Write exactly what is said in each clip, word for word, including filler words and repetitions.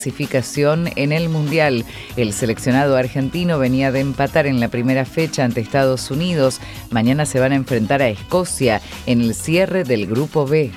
clasificación en el Mundial. El seleccionado argentino venía de empatar en la primera fecha ante Estados Unidos. Mañana se van a enfrentar a Escocia en el cierre del Grupo B.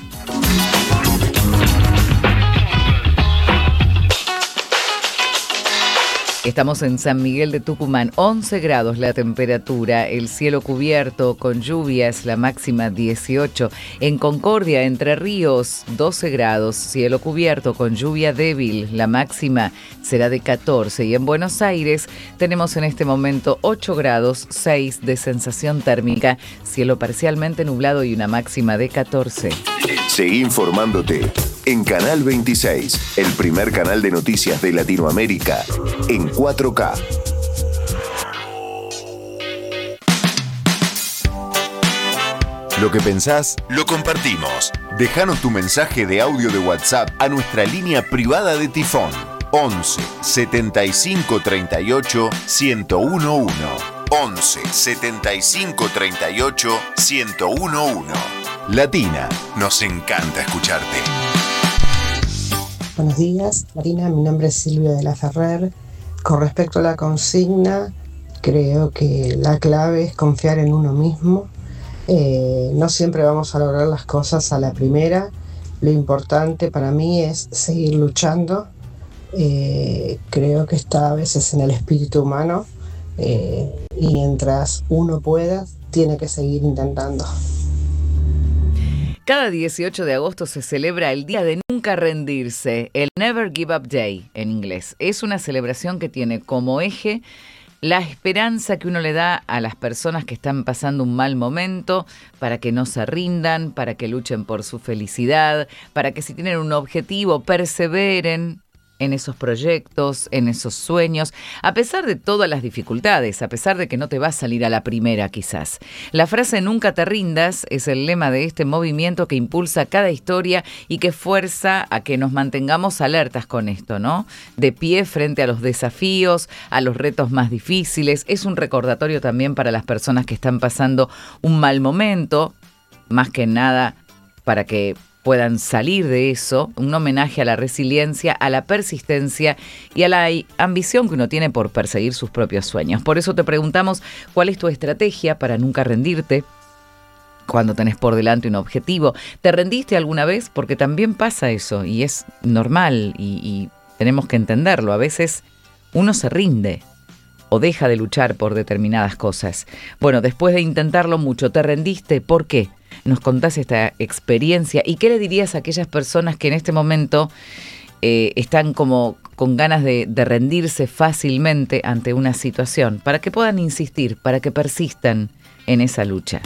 Estamos en San Miguel de Tucumán, once grados la temperatura, el cielo cubierto con lluvias, la máxima dieciocho. En Concordia, Entre Ríos, doce grados, cielo cubierto con lluvia débil, la máxima será de catorce. Y en Buenos Aires tenemos en este momento ocho grados, seis de sensación térmica, cielo parcialmente nublado y una máxima de catorce. Seguí informándote en Canal veintiséis, el primer canal de noticias de Latinoamérica, en cuatro K. Lo que pensás, lo compartimos. Déjanos tu mensaje de audio de WhatsApp a nuestra línea privada de Tifón, once setenta y cinco treinta y ocho ciento uno. once setenta y cinco treinta y ocho ciento uno. Latina, nos encanta escucharte. Buenos días, Latina, mi nombre es Silvia de la Ferrer. Con respecto a la consigna, creo que la clave es confiar en uno mismo. Eh, no siempre vamos a lograr las cosas a la primera. Lo importante para mí es seguir luchando. Eh, creo que está a veces en el espíritu humano eh, y mientras uno pueda, tiene que seguir intentando. Cada dieciocho de agosto se celebra el Día de Nunca Rendirse, el Never Give Up Day en inglés. Es una celebración que tiene como eje la esperanza que uno le da a las personas que están pasando un mal momento para que no se rindan, para que luchen por su felicidad, para que si tienen un objetivo perseveren en esos proyectos, en esos sueños, a pesar de todas las dificultades, a pesar de que no te va a salir a la primera quizás. La frase "nunca te rindas" es el lema de este movimiento que impulsa cada historia y que fuerza a que nos mantengamos alertas con esto, ¿no? De pie frente a los desafíos, a los retos más difíciles. Es un recordatorio también para las personas que están pasando un mal momento, más que nada para que puedan salir de eso, un homenaje a la resiliencia, a la persistencia y a la ambición que uno tiene por perseguir sus propios sueños. Por eso te preguntamos, ¿cuál es tu estrategia para nunca rendirte cuando tenés por delante un objetivo? ¿Te rendiste alguna vez? Porque también pasa eso y es normal y, y tenemos que entenderlo. A veces uno se rinde o deja de luchar por determinadas cosas. Bueno, después de intentarlo mucho, ¿te rendiste? ¿Por qué? Nos contás esta experiencia y qué le dirías a aquellas personas que en este momento eh, están como con ganas de, de rendirse fácilmente ante una situación, para que puedan insistir, para que persistan en esa lucha.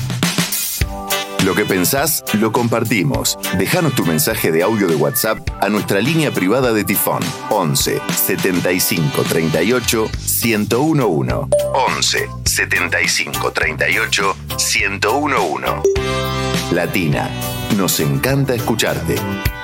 Lo que pensás, lo compartimos. Déjanos tu mensaje de audio de WhatsApp a nuestra línea privada de Tifón, once setenta y cinco treinta y ocho ciento uno. once setenta y cinco treinta y ocho ciento uno. Latina, nos encanta escucharte.